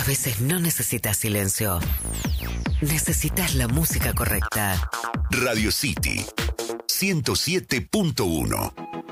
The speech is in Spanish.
veces no necesitas silencio. Necesitas la música correcta. Radio City 107.1.